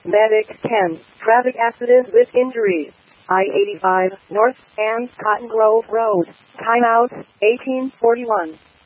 Medic 10, traffic accident with injuries. I-85, North and Cotton Grove Road. Timeout, 1841.